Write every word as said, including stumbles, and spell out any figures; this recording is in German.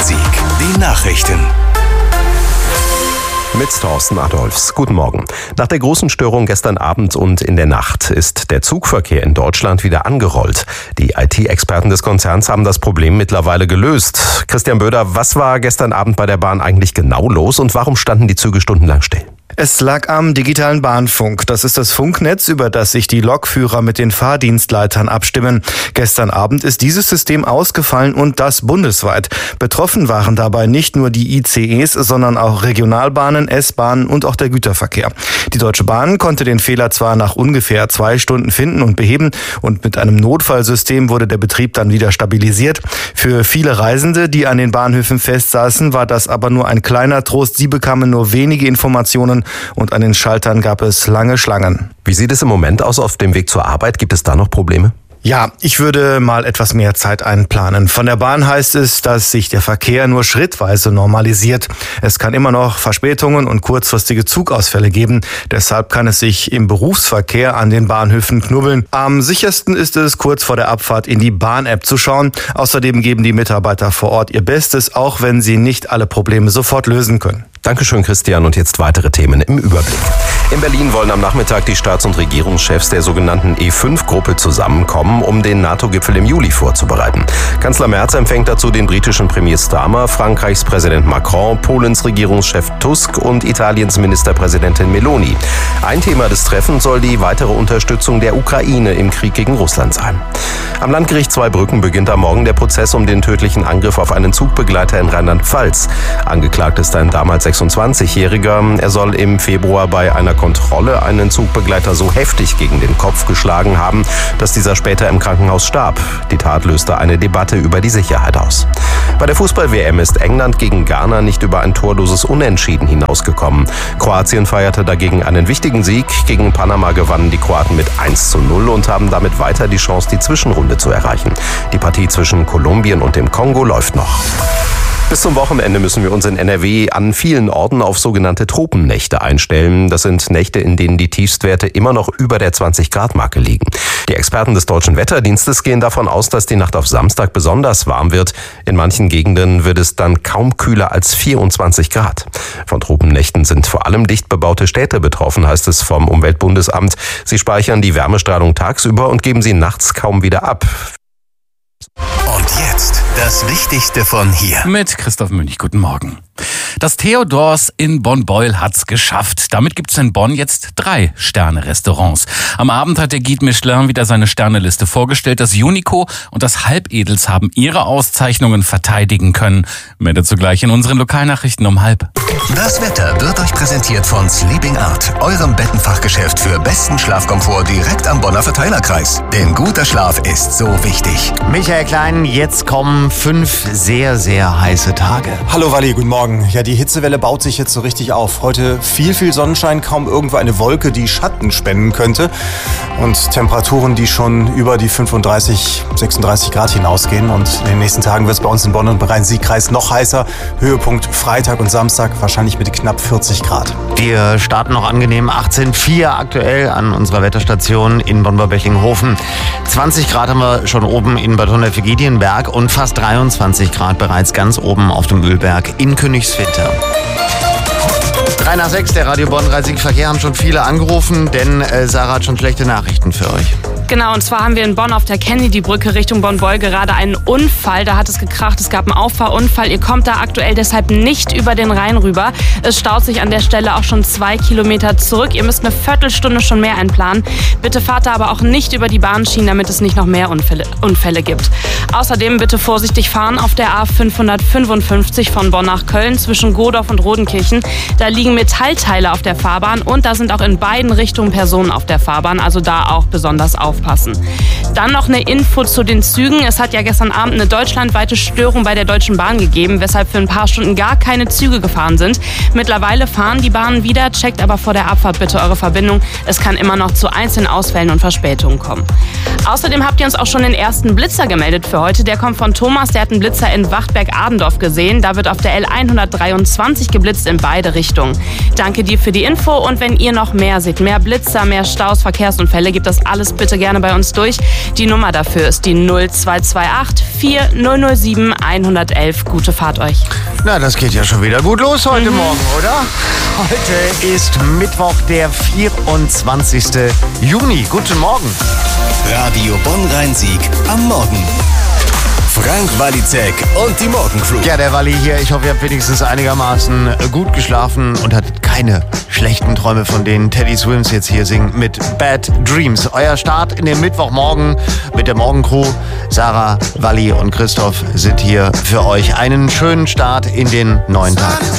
Sieg. Die Nachrichten. Mit Thorsten Adolfs. Guten Morgen. Nach der großen Störung gestern Abend und in der Nacht ist der Zugverkehr in Deutschland wieder angerollt. Die I T-Experten des Konzerns haben das Problem mittlerweile gelöst. Christian Böder, was war gestern Abend bei der Bahn eigentlich genau los und warum standen die Züge stundenlang still? Es lag am digitalen Bahnfunk. Das ist das Funknetz, über das sich die Lokführer mit den Fahrdienstleitern abstimmen. Gestern Abend ist dieses System ausgefallen und das bundesweit. Betroffen waren dabei nicht nur die I C Es, sondern auch Regionalbahnen, S-Bahnen und auch der Güterverkehr. Die Deutsche Bahn konnte den Fehler zwar nach ungefähr zwei Stunden finden und beheben und mit einem Notfallsystem wurde der Betrieb dann wieder stabilisiert. Für viele Reisende, die an den Bahnhöfen festsaßen, war das aber nur ein kleiner Trost. Sie bekamen nur wenige Informationen und an den Schaltern gab es lange Schlangen. Wie sieht es im Moment aus auf dem Weg zur Arbeit? Gibt es da noch Probleme? Ja, ich würde mal etwas mehr Zeit einplanen. Von der Bahn heißt es, dass sich der Verkehr nur schrittweise normalisiert. Es kann immer noch Verspätungen und kurzfristige Zugausfälle geben. Deshalb kann es sich im Berufsverkehr an den Bahnhöfen knubbeln. Am sichersten ist es, kurz vor der Abfahrt in die Bahn-App zu schauen. Außerdem geben die Mitarbeiter vor Ort ihr Bestes, auch wenn sie nicht alle Probleme sofort lösen können. Dankeschön, Christian. Und jetzt weitere Themen im Überblick. In Berlin wollen am Nachmittag die Staats- und Regierungschefs der sogenannten E fünf Gruppe zusammenkommen, um den NATO-Gipfel im Juli vorzubereiten. Kanzler Merz empfängt dazu den britischen Premier Starmer, Frankreichs Präsident Macron, Polens Regierungschef Tusk und Italiens Ministerpräsidentin Meloni. Ein Thema des Treffens soll die weitere Unterstützung der Ukraine im Krieg gegen Russland sein. Am Landgericht Zweibrücken beginnt am Morgen der Prozess um den tödlichen Angriff auf einen Zugbegleiter in Rheinland-Pfalz. Angeklagt ist ein damals sechsundzwanzigjähriger. Er soll im Februar bei einer Kontrolle einen Zugbegleiter so heftig gegen den Kopf geschlagen haben, dass dieser später im Krankenhaus starb. Die Tat löste eine Debatte über die Sicherheit aus. Bei der Fußball-W M ist England gegen Ghana nicht über ein torloses Unentschieden hinausgekommen. Kroatien feierte dagegen einen wichtigen Sieg. Gegen Panama gewannen die Kroaten mit eins zu null und haben damit weiter die Chance, die Zwischenrunde zu erreichen. Die Partie zwischen Kolumbien und dem Kongo läuft noch. Bis zum Wochenende müssen wir uns in N R W an vielen Orten auf sogenannte Tropennächte einstellen. Das sind Nächte, in denen die Tiefstwerte immer noch über der zwanzig-Grad-Marke liegen. Die Experten des Deutschen Wetterdienstes gehen davon aus, dass die Nacht auf Samstag besonders warm wird. In manchen Gegenden wird es dann kaum kühler als vierundzwanzig Grad. Von Tropennächten sind vor allem dicht bebaute Städte betroffen, heißt es vom Umweltbundesamt. Sie speichern die Wärmestrahlung tagsüber und geben sie nachts kaum wieder ab. Und jetzt das Wichtigste von hier. Mit Christoph Münch, guten Morgen. Das Theodors in Bonn-Beuel hat's geschafft. Damit gibt's in Bonn jetzt drei Sterne-Restaurants. Am Abend hat der Guide Michelin wieder seine Sterneliste vorgestellt. Das Unico und das Halbedels haben ihre Auszeichnungen verteidigen können. Mehr dazu gleich in unseren Lokalnachrichten um halb. Das Wetter wird euch präsentiert von Sleeping Art, eurem Bettenfachgeschäft für besten Schlafkomfort direkt am Bonner Verteilerkreis. Denn guter Schlaf ist so wichtig. Michael Klein, jetzt kommen fünf sehr, sehr heiße Tage. Hallo Wally, guten Morgen. Ja, die Hitzewelle baut sich jetzt so richtig auf. Heute viel, viel Sonnenschein, kaum irgendwo eine Wolke, die Schatten spenden könnte. Und Temperaturen, die schon über die fünfunddreißig, sechsunddreißig Grad hinausgehen. Und in den nächsten Tagen wird es bei uns in Bonn und Rhein-Sieg-Kreis noch heißer. Höhepunkt Freitag und Samstag wahrscheinlich mit knapp vierzig Grad. Wir starten noch angenehm achtzehn Komma vier aktuell an unserer Wetterstation in Bonn-Bechinghofen. zwanzig Grad haben wir schon oben in Bad Honnef-Giedienberg und fast dreiundzwanzig Grad bereits ganz oben auf dem Ölberg in Königswinter. drei nach sechs, der Radio Bonn Rhein-Sieg-Verkehr haben schon viele angerufen, denn äh, Sarah hat schon schlechte Nachrichten für euch. Genau, und zwar haben wir in Bonn auf der Kennedy-Brücke Richtung Bonn-Beuel gerade einen Unfall. Da hat es gekracht, es gab einen Auffahrunfall. Ihr kommt da aktuell deshalb nicht über den Rhein rüber. Es staut sich an der Stelle auch schon zwei Kilometer zurück. Ihr müsst eine Viertelstunde schon mehr einplanen. Bitte fahrt da aber auch nicht über die Bahnschienen, damit es nicht noch mehr Unfälle, Unfälle gibt. Außerdem bitte vorsichtig fahren auf der A fünfhundertfünfundfünfzig von Bonn nach Köln zwischen Godorf und Rodenkirchen. Da liegen Metallteile auf der Fahrbahn und da sind auch in beiden Richtungen Personen auf der Fahrbahn. Also da auch besonders aufpassen. Dann noch eine Info zu den Zügen. Es hat ja gestern Abend eine deutschlandweite Störung bei der Deutschen Bahn gegeben, weshalb für ein paar Stunden gar keine Züge gefahren sind. Mittlerweile fahren die Bahnen wieder, checkt aber vor der Abfahrt bitte eure Verbindung. Es kann immer noch zu einzelnen Ausfällen und Verspätungen kommen. Außerdem habt ihr uns auch schon den ersten Blitzer gemeldet für heute. Der kommt von Thomas, der hat einen Blitzer in Wachtberg-Adendorf gesehen. Da wird auf der L hundertdreiundzwanzig geblitzt in beide Richtungen. Danke dir für die Info und wenn ihr noch mehr seht, mehr Blitzer, mehr Staus, Verkehrsunfälle, gebt das alles bitte gerne bei uns durch. Die Nummer dafür ist die null zwei zwei acht vier null null sieben eins eins eins. Gute Fahrt euch. Na, das geht ja schon wieder gut los heute mhm. Morgen, oder? Heute ist Mittwoch, der vierundzwanzigsten Juni. Guten Morgen. Radio Bonn-Rhein-Sieg am Morgen. Frank Walizek und die Morgencrew. Ja, der Walli hier. Ich hoffe, ihr habt wenigstens einigermaßen gut geschlafen und hattet keine schlechten Träume, von denen Teddy Swims jetzt hier singt mit Bad Dreams. Euer Start in den Mittwochmorgen mit der Morgencrew. Sarah, Walli und Christoph sind hier für euch. Einen schönen Start in den neuen Tag.